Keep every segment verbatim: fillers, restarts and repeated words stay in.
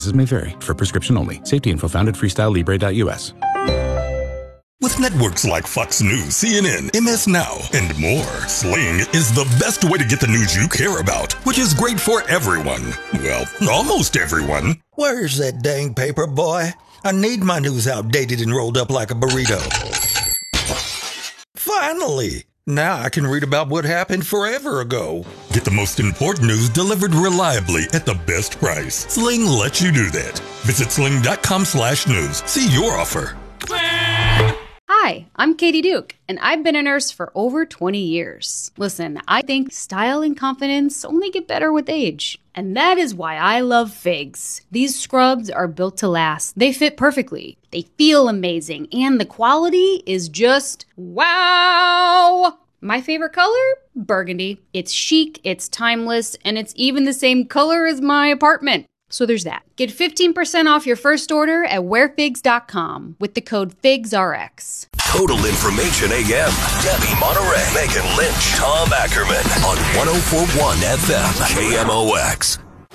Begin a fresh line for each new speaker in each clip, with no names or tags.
This may vary. For prescription only. Safety info found at freestyle libre dot u s.
With networks like Fox News, C N N, M S Now, and more, Sling is the best way to get the news you care about, which is great for everyone. Well, almost everyone.
Where's that dang paper, boy? I need my news outdated and rolled up like a burrito. Finally! Now I can read about what happened forever ago.
Get the most important news delivered reliably at the best price. Sling lets you do that. Visit sling.com slash news. See your offer.
Hi, I'm Katie Duke, and I've been a nurse for over twenty years. Listen, I think style and confidence only get better with age. And that is why I love Figs. These scrubs are built to last. They fit perfectly. They feel amazing. And the quality is just wow! My favorite color? Burgundy. It's chic, it's timeless, and it's even the same color as my apartment. So there's that. Get fifteen percent off your first order at wear figs dot com with the code FIGSRX.
Total Information A M. Debbie Monterey, Megan Lynch, Tom Ackerman on one oh four point one F M K M O X.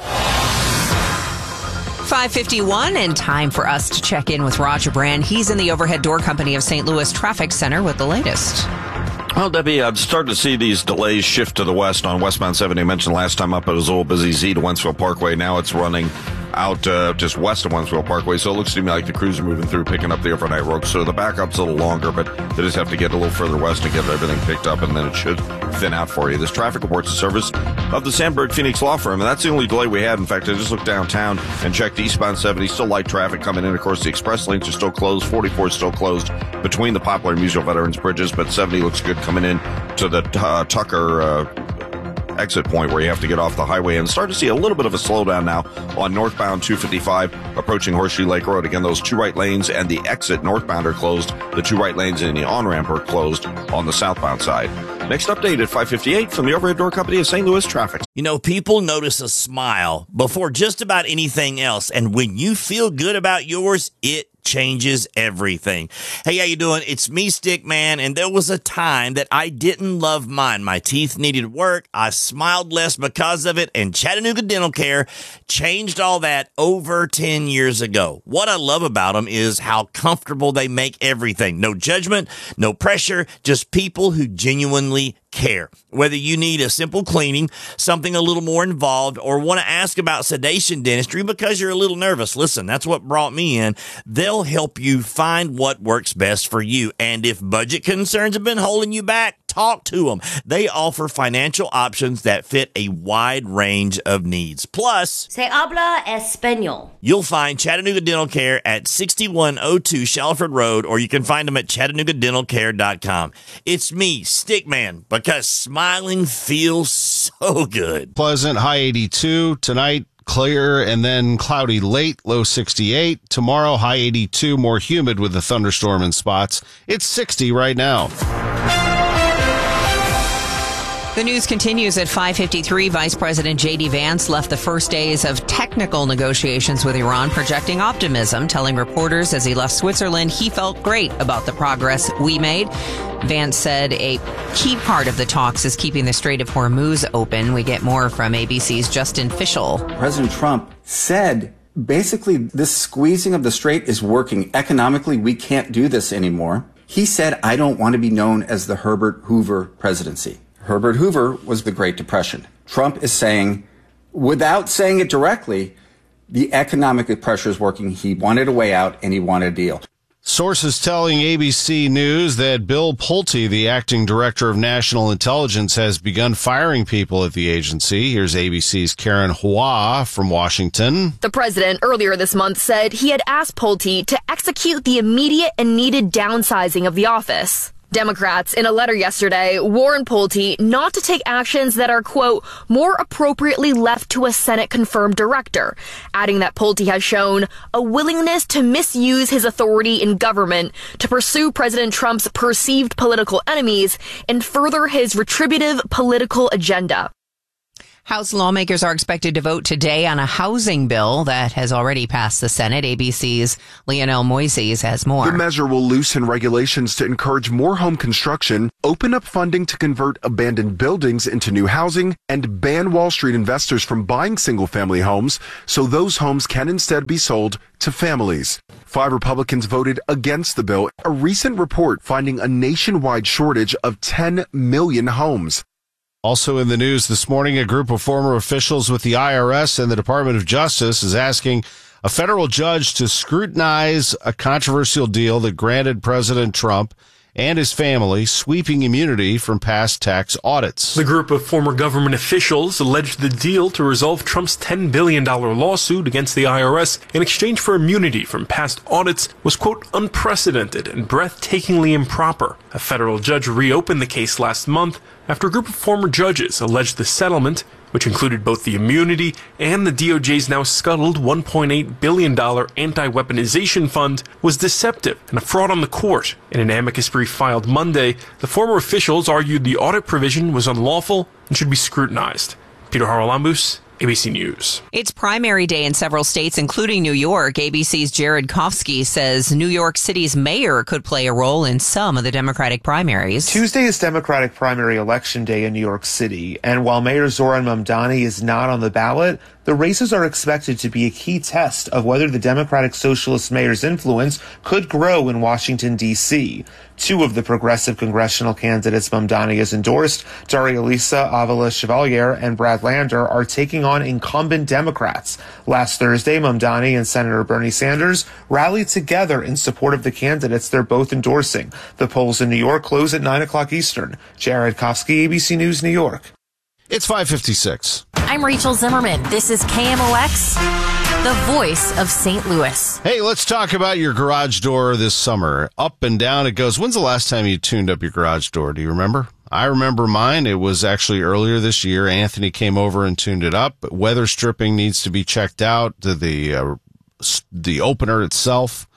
five fifty-one and time for us to check in with Roger Brand. He's in the Overhead Door Company of Saint Louis Traffic Center with the latest.
Well, Debbie, I'm starting to see these delays shift to the west on westbound seventy. I mentioned last time up it was a little busy Z to Wentzville Parkway. Now it's running out uh, just west of Wentzville Parkway. So it looks to me like the crews are moving through, picking up the overnight road. So the backup's a little longer, but they just have to get a little further west and get everything picked up, and then it should thin out for you. This traffic report's the service of the Sandberg Phoenix Law Firm, and that's the only delay we had. In fact, I just looked downtown and checked eastbound seventy. Still light traffic coming in. Of course, the express lanes are still closed. forty-four is still closed between the Poplar and Musial Veterans Bridges, but seventy looks good coming in to the uh, Tucker uh, exit point where you have to get off the highway, and start to see a little bit of a slowdown now on northbound two fifty-five approaching Horseshoe Lake Road. Again, those two right lanes and the exit northbound are closed. The two right lanes and the on-ramp are closed on the southbound side. Next update at five fifty-eight from the Overhead Door Company of Saint Louis Traffic.
You know, people notice a smile before just about anything else, and when you feel good about yours, it changes everything. Hey, how you doing? It's me, Stickman, and there was a time that I didn't love mine. My teeth needed work. I smiled less because of it, and Chattanooga Dental Care changed all that over ten years ago. What I love about them is how comfortable they make everything. No judgment, no pressure, just people who genuinely care. Whether you need a simple cleaning, something a little more involved, or want to ask about sedation dentistry because you're a little nervous, listen, that's what brought me in. They'll help you find what works best for you. And if budget concerns have been holding you back, talk to them. They offer financial options that fit a wide range of needs. Plus,
Se habla español.
You'll find Chattanooga Dental Care at sixty-one oh two Shalford Road, or you can find them at chattanooga dental care dot com. It's me, Stickman, because smiling feels so good.
Pleasant, high eighty-two. Tonight, clear and then cloudy late, low sixty-eight. Tomorrow, high eighty-two, more humid with a thunderstorm in spots. It's sixty right now.
The news continues at five fifty-three. Vice President J D. Vance left the first days of technical negotiations with Iran, projecting optimism, telling reporters as he left Switzerland he felt great about the progress we made. Vance said a key part of the talks is keeping the Strait of Hormuz open. We get more from A B C's Justin Fischel.
President Trump said basically this squeezing of the strait is working. Economically, we can't do this anymore. He said, I don't want to be known as the Herbert Hoover presidency. Herbert Hoover was the Great Depression. Trump is saying, without saying it directly, the economic pressure is working. He wanted a way out, and he wanted a deal.
Sources telling A B C News that Bill Pulte, the acting director of national intelligence, has begun firing people at the agency. Here's A B C's Karen Hua from Washington.
The president earlier this month said he had asked Pulte to execute the immediate and needed downsizing of the office. Democrats, in a letter yesterday, warned Pulte not to take actions that are, quote, more appropriately left to a Senate-confirmed director, adding that Pulte has shown a willingness to misuse his authority in government to pursue President Trump's perceived political enemies and further his retributive political agenda.
House lawmakers are expected to vote today on a housing bill that has already passed the Senate. A B C's Leonel Moises has more.
The measure will loosen regulations to encourage more home construction, open up funding to convert abandoned buildings into new housing, and ban Wall Street investors from buying single-family homes so those homes can instead be sold to families. Five Republicans voted against the bill, a recent report finding a nationwide shortage of ten million homes.
Also in the news this morning, a group of former officials with the I R S and the Department of Justice is asking a federal judge to scrutinize a controversial deal that granted President Trump and his family sweeping immunity from past tax audits.
The group of former government officials alleged the deal to resolve Trump's ten billion dollars lawsuit against the I R S in exchange for immunity from past audits was, quote, unprecedented and breathtakingly improper. A federal judge reopened the case last month after a group of former judges alleged the settlement, which included both the immunity and the D O J's now scuttled one point eight billion dollars anti-weaponization fund, was deceptive and a fraud on the court. In an amicus brief filed Monday, the former officials argued the audit provision was unlawful and should be scrutinized. Peter Haralambous, A B C News.
It's primary day in several states, including New York. A B C's Jared Kofsky says New York City's mayor could play a role in some of the Democratic primaries.
Tuesday is Democratic primary election day in New York City, and while Mayor Zoran Mamdani is not on the ballot, the races are expected to be a key test of whether the Democratic Socialist mayor's influence could grow in Washington, D C Two of the progressive congressional candidates Mamdani has endorsed, Darialisa Avila Chevalier and Brad Lander, are taking on incumbent Democrats. Last Thursday, Mamdani and Senator Bernie Sanders rallied together in support of the candidates they're both endorsing. The polls in New York close at nine o'clock Eastern. Jared Kofsky, A B C News, New York.
It's five fifty-six.
I'm Rachel Zimmerman. This is K M O X, the voice of Saint Louis.
Hey, let's talk about your garage door this summer. Up and down it goes. When's the last time you tuned up your garage door? Do you remember? I remember mine. It was actually earlier this year. Anthony came over and tuned it up. Weather stripping needs to be checked out, to the uh, the opener itself.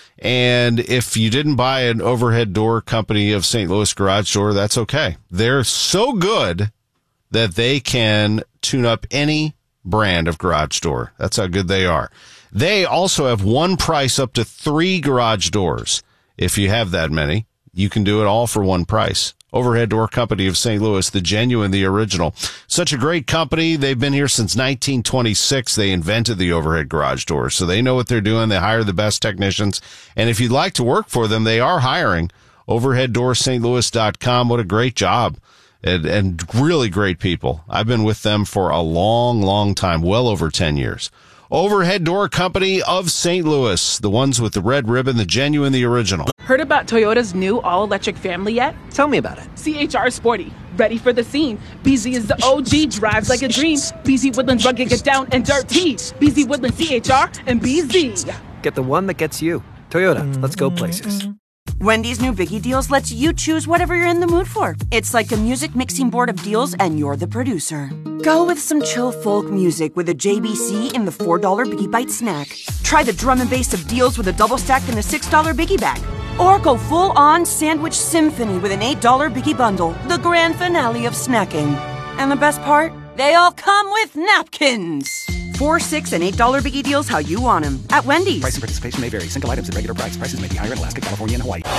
And if you didn't buy an overhead door company of Saint Louis garage door, that's okay. They're so good that they can tune up any brand of garage door. That's how good they are. They also have one price up to three garage doors. If you have that many, you can do it all for one price. Overhead Door Company of Saint Louis, the genuine, the original. Such a great company. They've been here since nineteen twenty-six. They invented the overhead garage doors, so they know what they're doing. They hire the best technicians. And if you'd like to work for them, they are hiring. overhead door st louis dot com. What a great job. And, and really great people. I've been with them for a long, long time, well over ten years. Overhead Door Company of Saint Louis, the ones with the red ribbon, the genuine, the original.
Heard about Toyota's new all-electric family yet?
Tell me about it.
C H R Sporty, ready for the scene. B Z is the O G, drives like a dream. B Z Woodlands rugged, get down and dirty. B Z Woodlands C H R and B Z.
Get the one that gets you. Toyota, let's go places.
Wendy's new Biggie Deals lets you choose whatever you're in the mood for. It's like a music mixing board of deals, and you're the producer. Go with some chill folk music with a J B C in the four dollar Biggie Bite snack. Try the drum and bass of deals with a double stack in the six dollar Biggie Bag. Or go full-on sandwich symphony with an eight dollar Biggie Bundle, the grand finale of snacking. And the best part? They all come with napkins. Four, six, and eight dollar Biggie Deals how you want them at Wendy's.
Price and participation may vary. Single items at regular price. Prices may be higher in Alaska, California, and Hawaii.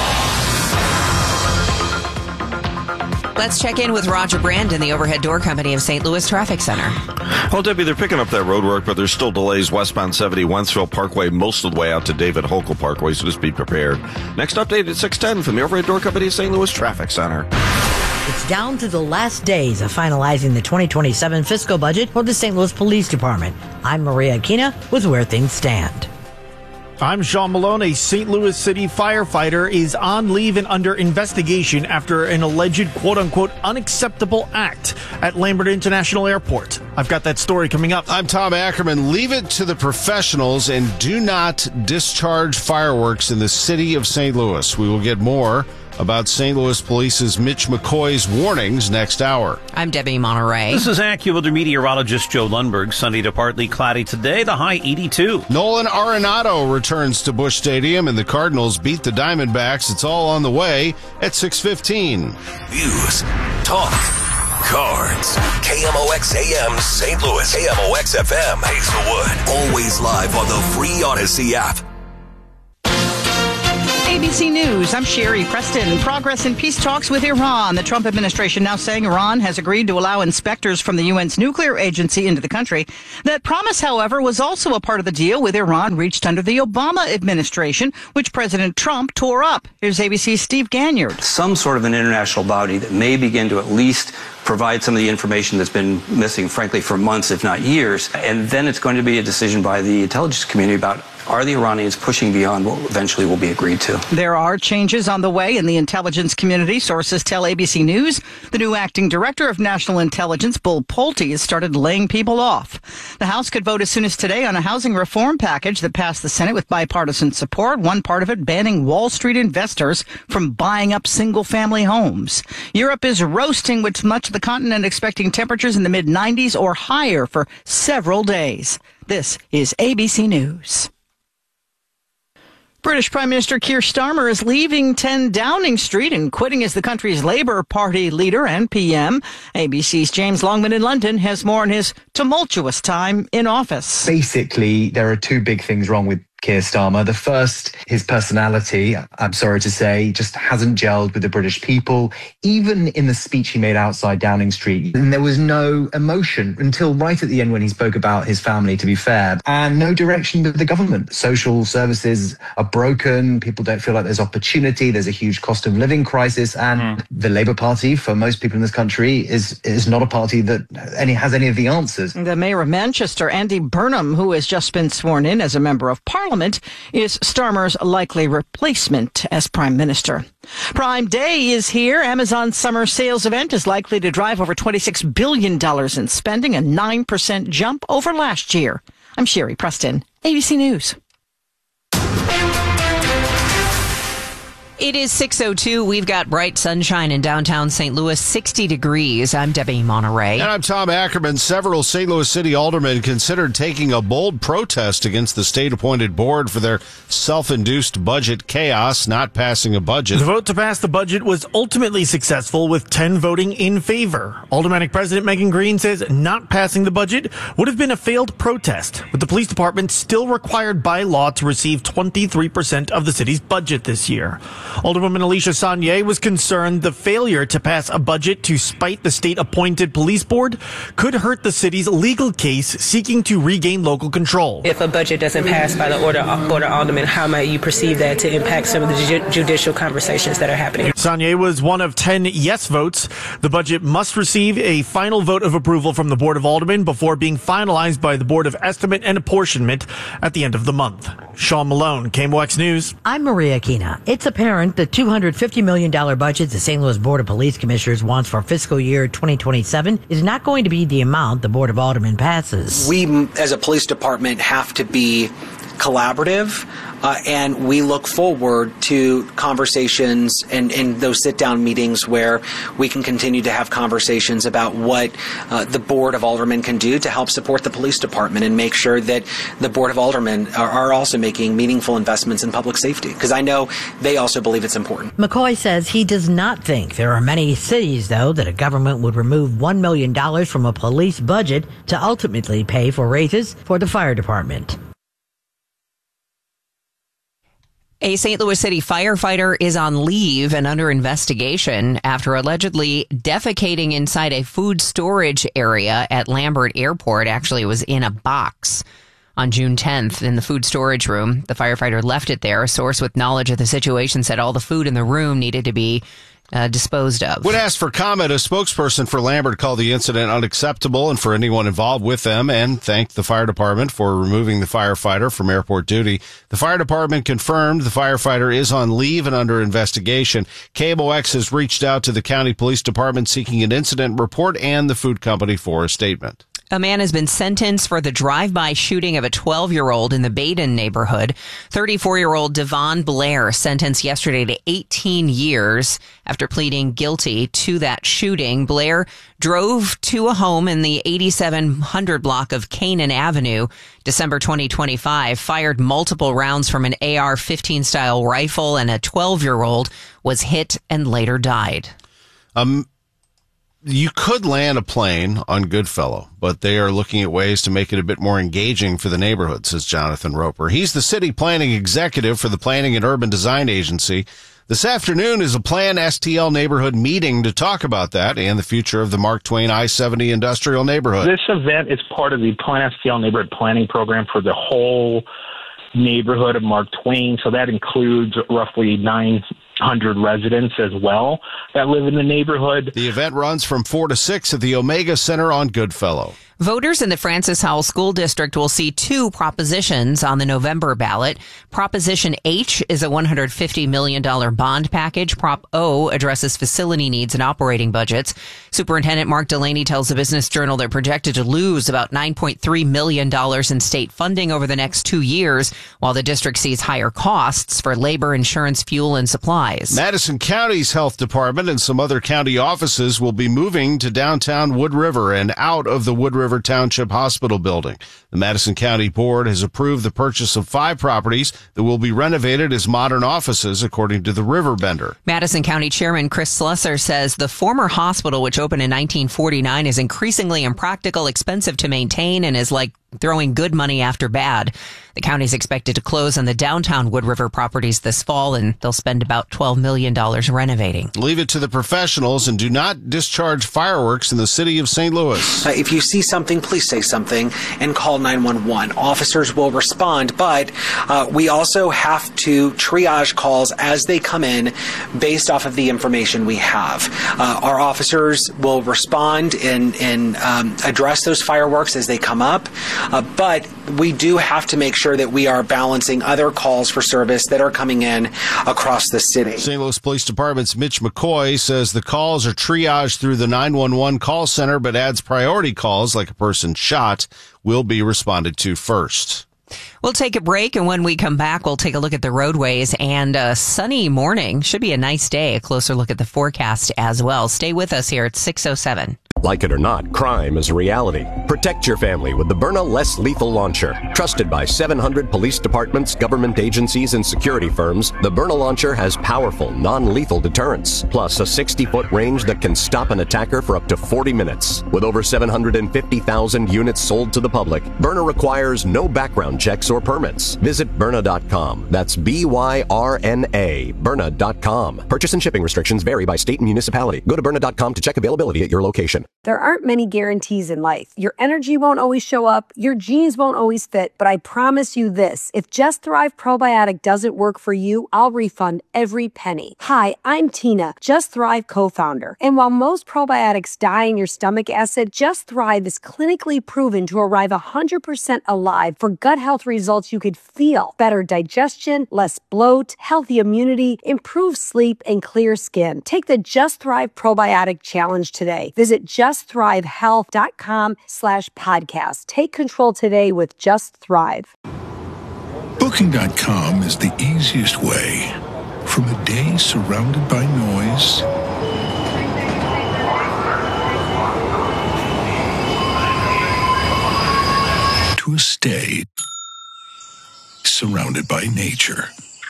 Let's check in with Roger Brandon, the Overhead Door Company of Saint Louis Traffic Center.
Well, Debbie, they're picking up that road work, but there's still delays westbound seventy Wentzville Parkway most of the way out to David Hochul Parkway, so just be prepared. Next update at six ten from the Overhead Door Company of Saint Louis Traffic Center.
It's down to the last days of finalizing the twenty twenty-seven fiscal budget for the Saint Louis Police Department. I'm Maria Aquina with Where Things Stand.
I'm Sean Malone. A Saint Louis City firefighter is on leave and under investigation after an alleged quote-unquote unacceptable act at Lambert International Airport. I've got that story coming up.
I'm Tom Ackerman. Leave it to the professionals and do not discharge fireworks in the city of Saint Louis. We will get more about Saint Louis Police's Mitch McCoy's warnings next hour.
I'm Debbie Monterey.
This is AccuWeather meteorologist Joe Lundberg. Sunny to partly cloudy today, the high eighty-two.
Nolan Arenado returns to Busch Stadium, and the Cardinals beat the Diamondbacks. It's all on the way at six fifteen.
News, talk, Cards. K M O X A M Saint Louis. K M O X F M Hazelwood. Always live on the free Odyssey app.
A B C News, I'm Sherry Preston. Progress in peace talks with Iran. The Trump administration now saying Iran has agreed to allow inspectors from the U N's nuclear agency into the country. That promise, however, was also a part of the deal with Iran reached under the Obama administration, which President Trump tore up. Here's A B C's Steve Ganyard.
Some sort of an international body that may begin to at least provide some of the information that's been missing, frankly, for months, if not years. And then it's going to be a decision by the intelligence community about, are the Iranians pushing beyond what eventually will be agreed to?
There are changes on the way in the intelligence community. Sources tell A B C News the new acting director of national intelligence, Bill Pulte, has started laying people off. The House could vote as soon as today on a housing reform package that passed the Senate with bipartisan support, one part of it banning Wall Street investors from buying up single-family homes. Europe is roasting, with much of the continent expecting temperatures in the mid nineties or higher for several days. This is A B C News. British Prime Minister Keir Starmer is leaving ten Downing Street and quitting as the country's Labour Party leader and P M. A B C's James Longman in London has more on his tumultuous time in office.
Basically, there are two big things wrong with Keir Starmer. The first, his personality, I'm sorry to say, just hasn't gelled with the British people, even in the speech he made outside Downing Street. And there was no emotion until right at the end when he spoke about his family, to be fair, and no direction with the government. Social services are broken. People don't feel like there's opportunity. There's a huge cost of living crisis. And mm. the Labour Party, for most people in this country, is, is not a party that any has any of the answers.
The mayor of Manchester, Andy Burnham, who has just been sworn in as a member of Parliament, is Starmer's likely replacement as Prime Minister. Prime Day is here. Amazon's summer sales event is likely to drive over twenty-six billion dollars in spending, a nine percent jump over last year. I'm Sherry Preston, A B C News.
It is six oh two. We've got bright sunshine in downtown Saint Louis, sixty degrees. I'm Debbie Monterey.
And I'm Tom Ackerman. Several Saint Louis City aldermen considered taking a bold protest against the state-appointed board for their self-induced budget chaos, not passing a budget.
The vote to pass the budget was ultimately successful, with ten voting in favor. Aldermanic President Megan Green says not passing the budget would have been a failed protest, with the police department still required by law to receive twenty-three percent of the city's budget this year. Alderwoman Alicia Saunier was concerned the failure to pass a budget to spite the state-appointed police board could hurt the city's legal case seeking to regain local control.
If a budget doesn't pass by the order of Board of Aldermen, how might you perceive that to impact some of the ju- judicial conversations that are happening?
Saunier was one of ten yes votes. The budget must receive a final vote of approval from the Board of Aldermen before being finalized by the Board of Estimate and Apportionment at the end of the month. Sean Malone, K M O X News.
I'm Maria Kina. It's apparent the two hundred fifty million dollars budget the Saint Louis Board of Police Commissioners wants for fiscal year twenty twenty-seven is not going to be the amount the Board of Aldermen passes.
We, as a police department, have to be collaborative, uh, and we look forward to conversations and, and those sit-down meetings where we can continue to have conversations about what uh, the Board of Aldermen can do to help support the police department and make sure that the Board of Aldermen are, are also making meaningful investments in public safety, because I know they also believe it's important.
McCoy says he does not think there are many cities, though, that a government would remove one million dollars from a police budget to ultimately pay for raises for the fire department.
A Saint Louis City firefighter is on leave and under investigation after allegedly defecating inside a food storage area at Lambert Airport. Actually, it was in a box. On June tenth, in the food storage room, the firefighter left it there. A source with knowledge of the situation said all the food in the room needed to be Uh, disposed of.
When asked for comment, a spokesperson for Lambert called the incident unacceptable and for anyone involved with them, and thanked the fire department for removing the firefighter from airport duty. The fire department confirmed the firefighter is on leave and under investigation. K M O X has reached out to the county police department seeking an incident report and the food company for a statement.
A man has been sentenced for the drive-by shooting of a twelve-year-old in the Baden neighborhood. thirty-four-year-old Devon Blair sentenced yesterday to eighteen years after pleading guilty to that shooting. Blair drove to a home in the eighty-seven hundred block of Canaan Avenue, December twenty twenty-five, fired multiple rounds from an A R fifteen style rifle, and a twelve-year-old was hit and later died.
Um. you could land a plane on Goodfellow, but they are looking at ways to make it a bit more engaging for the neighborhood, says Jonathan Roper. He's the city planning executive for the Planning and Urban Design Agency. This afternoon is a Plan S T L neighborhood meeting to talk about that and the future of the Mark Twain I seventy industrial neighborhood.
This event is part of the Plan S T L neighborhood planning program for the whole neighborhood of Mark Twain. So that includes roughly nine hundred residents as well that live in the neighborhood.
The event runs from four to six at the Omega Center on Goodfellow.
Voters in the Francis Howell School District will see two propositions on the November ballot. Proposition H is a one hundred fifty million dollars bond package. Prop O addresses facility needs and operating budgets. Superintendent Mark Delaney tells the Business Journal they're projected to lose about nine point three million dollars in state funding over the next two years, while the district sees higher costs for labor, insurance, fuel, and supplies.
Madison County's health department and some other county offices will be moving to downtown Wood River and out of the Wood River Township Hospital building. The Madison County Board has approved the purchase of five properties that will be renovated as modern offices, according to the Riverbender.
Madison County Chairman Chris Slusser says the former hospital, which opened in nineteen forty-nine, is increasingly impractical, expensive to maintain, and is like throwing good money after bad. The county is expected to close on the downtown Wood River properties this fall, and they'll spend about twelve million dollars renovating.
Leave it to the professionals and do not discharge fireworks in the city of Saint Louis.
Uh, if you see something, please say something and call nine one one. Officers will respond, but uh, we also have to triage calls as they come in based off of the information we have. Uh, our officers will respond and, and um, address those fireworks as they come up. Uh, but we do have to make sure that we are balancing other calls for service that are coming in across the city.
Saint Louis Police Department's Mitch McCoy says the calls are triaged through the nine one one call center, but adds priority calls like a person shot will be responded to first.
We'll take a break, and when we come back, we'll take a look at the roadways and a sunny morning. Should be a nice day. A closer look at the forecast as well. Stay with us here at six oh seven.
Like it or not, crime is a reality. Protect your family with the Byrna Less Lethal Launcher. Trusted by seven hundred police departments, government agencies, and security firms, the Byrna Launcher has powerful, non-lethal deterrence, plus a sixty-foot range that can stop an attacker for up to forty minutes. With over seven hundred fifty thousand units sold to the public, Byrna requires no background checks or permits. Visit Byrna dot com. That's B Y R N A, Byrna dot com. Purchase and shipping restrictions vary by state and municipality. Go to Byrna dot com to check availability at your location.
There aren't many guarantees in life. Your energy won't always show up, your jeans won't always fit, but I promise you this, if Just Thrive Probiotic doesn't work for you, I'll refund every penny. Hi, I'm Tina, Just Thrive co-founder. And while most probiotics die in your stomach acid, Just Thrive is clinically proven to arrive one hundred percent alive for gut health results you could feel. Better digestion, less bloat, healthy immunity, improved sleep, and clear skin. Take the Just Thrive Probiotic Challenge today. Visit just thrive health dot com slash podcast. Take control today with Just Thrive.
Booking dot com is the easiest way from a day surrounded by noise to a stay surrounded by nature.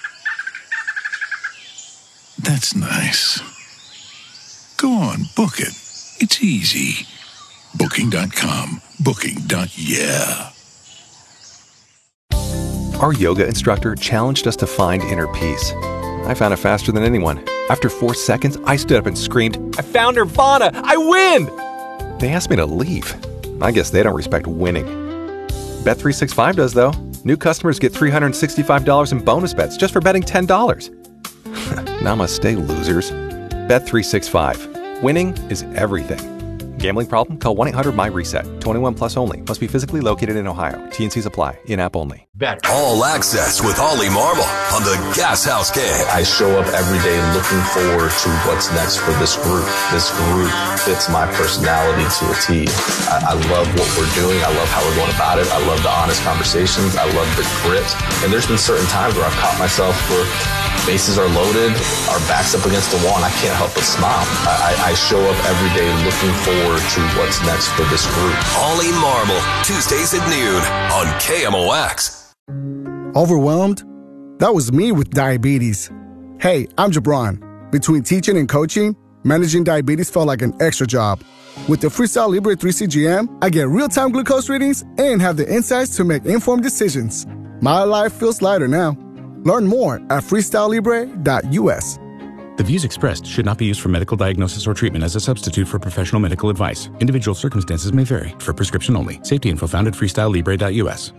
That's nice. Go on, book it. It's easy. Booking dot com. Booking. Yeah.
Our yoga instructor challenged us to find inner peace. I found it faster than anyone. After four seconds, I stood up and screamed, "I found Nirvana! I win!" They asked me to leave. I guess they don't respect winning. Bet three sixty-five does, though. New customers get three hundred sixty-five dollars in bonus bets just for betting ten dollars. Namaste, losers. Bet three sixty-five. Winning is everything. Gambling problem? Call one eight hundred my reset. twenty-one plus only. Must be physically located in Ohio. T N Cs apply. In-app only.
Better. All access with Ollie Marble on the Gas House Gang.
I show up every day looking forward to what's next for this group. This group fits my personality to a T. I, I love what we're doing. I love how we're going about it. I love the honest conversations. I love the grit. And there's been certain times where I've caught myself where bases are loaded, our backs up against the wall, and I can't help but smile. I, I show up every day looking forward to what's next for this group.
Ollie Marble, Tuesdays at noon on K M O X.
Overwhelmed? That was me with diabetes. Hey, I'm Jabron. Between teaching and coaching, managing diabetes felt like an extra job. With the Freestyle Libre three C G M, I get real-time glucose readings and have the insights to make informed decisions. My life feels lighter now. Learn more at freestyle libre dot u s.
The views expressed should not be used for medical diagnosis or treatment as a substitute for professional medical advice. Individual circumstances may vary. For prescription only. Safety info found at freestyle libre dot u s.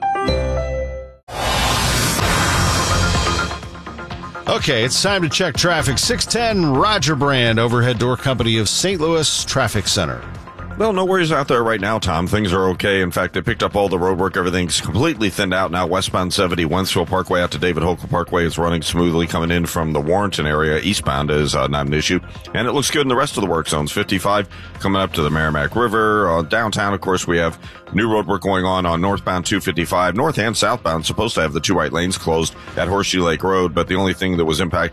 Okay, it's time to check traffic. six ten Roger Brand, overhead door company of Saint Louis Traffic Center.
Well, no worries out there right now, Tom. Things are okay. In fact, they picked up all the road work. Everything's completely thinned out now. Westbound seventy, Wentzville Parkway out to David Hokel Parkway is running smoothly. Coming in from the Warrenton area, eastbound is uh, not an issue. And it looks good in the rest of the work zones. fifty-five coming up to the Merrimack River. Uh, downtown, of course, we have new road work going on on northbound two fifty-five. North and southbound supposed to have the two right lanes closed at Horseshoe Lake Road, but the only thing that was impacted